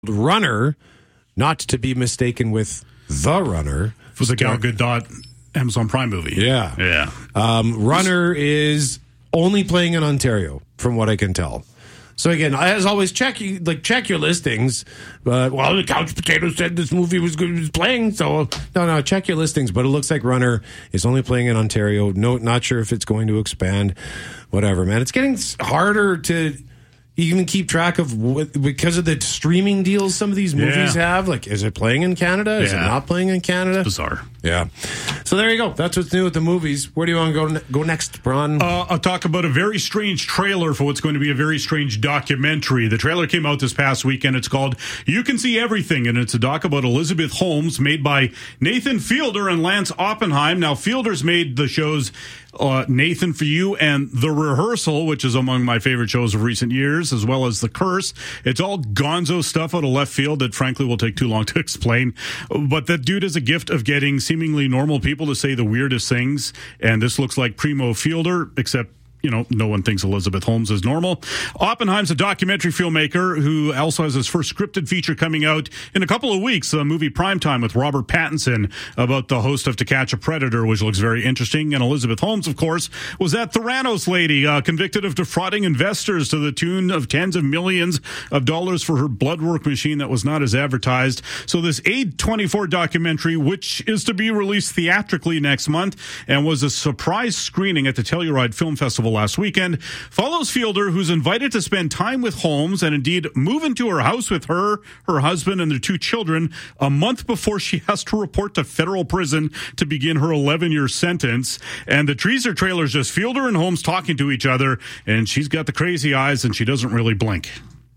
Runner, not to be mistaken with The Runner. For the Gal Gadot Amazon Prime movie. Yeah. Runner is only playing in Ontario, from what I can tell. So again, as always, check your listings. Well, the Couch Potato said this movie was playing, so no, check your listings. But it looks like Runner is only playing in Ontario. No, not sure if it's going to expand. Whatever, man. It's getting harder to even keep track of because of the streaming deals some of these movies have. Like, is it playing in Canada? Is it not playing in Canada? It's bizarre. Yeah. So there you go. That's what's new with the movies. Where do you want to go next, Bron? I'll talk about a very strange trailer for what's going to be a very strange documentary. The trailer came out this past weekend. It's called You Can See Everything, and it's a doc about Elizabeth Holmes made by Nathan Fielder and Lance Oppenheim. Now, Fielder's made the shows Nathan for You and The Rehearsal, which is among my favorite shows of recent years, as well as The Curse. It's all gonzo stuff out of left field that frankly will take too long to explain. But that dude has a gift of getting seemingly normal people to say the weirdest things. And this looks like Primo Fielder, except no one thinks Elizabeth Holmes is normal. Oppenheim's a documentary filmmaker who also has his first scripted feature coming out in a couple of weeks, a movie Primetime with Robert Pattinson about the host of To Catch a Predator, which looks very interesting. And Elizabeth Holmes, of course, was that Theranos lady convicted of defrauding investors to the tune of tens of millions of dollars for her blood work machine that was not as advertised. So this A24 documentary, which is to be released theatrically next month and was a surprise screening at the Telluride Film Festival last weekend, follows Fielder, who's invited to spend time with Holmes and indeed move into her house with her husband, and their two children a month before she has to report to federal prison to begin her 11-year sentence. And the teaser trailer is just Fielder and Holmes talking to each other, and she's got the crazy eyes and she doesn't really blink.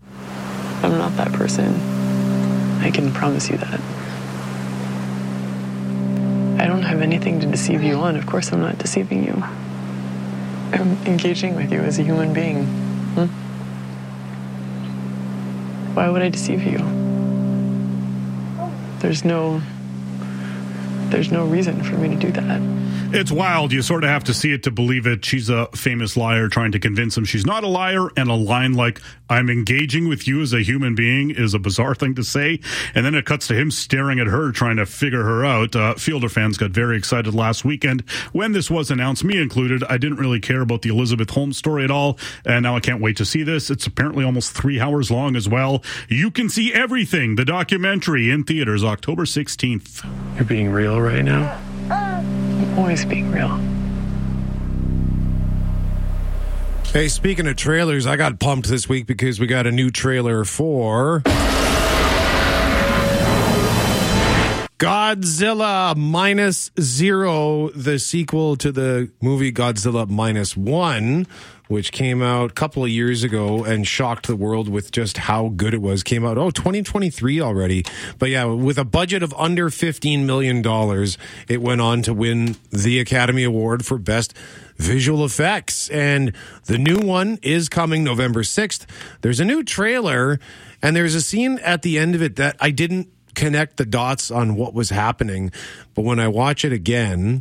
I'm not that person. I can promise you that. I don't have anything to deceive you on. Of course I'm not deceiving you. I'm engaging with you as a human being. Why would I deceive you? There's no reason for me to do that. It's wild. You sort of have to see it to believe it. She's a famous liar trying to convince him she's not a liar, and a line like, I'm engaging with you as a human being, is a bizarre thing to say. And then it cuts to him staring at her, trying to figure her out. Fielder fans got very excited last weekend when this was announced, me included. I didn't really care about the Elizabeth Holmes story at all, and now I can't wait to see this. It's apparently almost 3 hours long as well. You Can See Everything, the documentary, in theaters October 16th. You're being real right now? I'm always being real. Hey, speaking of trailers, I got pumped this week because we got a new trailer for Godzilla Minus Zero, the sequel to the movie Godzilla Minus One, which came out a couple of years ago and shocked the world with just how good it was. Came out, 2023 already. But yeah, with a budget of under $15 million, it went on to win the Academy Award for Best Visual Effects. And the new one is coming November 6th. There's a new trailer, and there's a scene at the end of it that I didn't connect the dots on what was happening. But when I watch it again...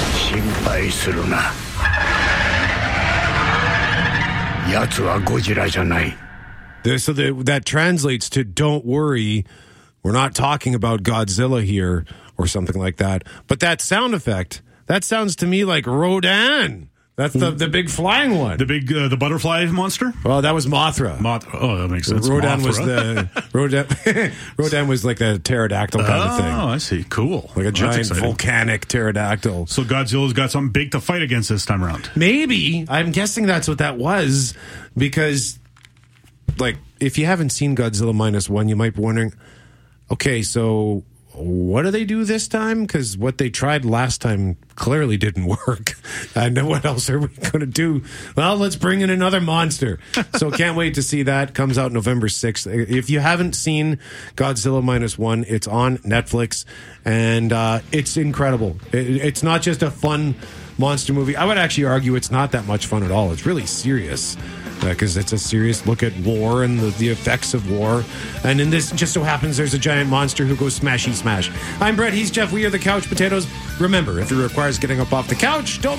that translates to "Don't worry, we're not talking about Godzilla here," or something like that. But that sound effect, that sounds to me like Rodan. That's the big flying one. The big the butterfly monster? Well, that was Mothra. Oh, that makes sense. Rodan Mothra. was Rodan was like a pterodactyl kind of thing. Oh, I see. Cool. Like a giant volcanic pterodactyl. So Godzilla's got something big to fight against this time around. Maybe. I'm guessing that's what that was, because like if you haven't seen Godzilla Minus One, you might be wondering, okay, so what do they do this time? Because what they tried last time clearly didn't work. I know, what else are we going to do? Well, let's bring in another monster. So can't wait to see that. Comes out November 6th. If you haven't seen Godzilla Minus One, it's on Netflix, and it's incredible. It's not just a fun monster movie. I would actually argue it's not that much fun at all. It's really serious, because it's a serious look at war and the effects of war. And in this, just so happens there's a giant monster who goes smashy smash. I'm Brett, he's Jeff, we are the Couch Potatoes. Remember, if it requires getting up off the couch, don't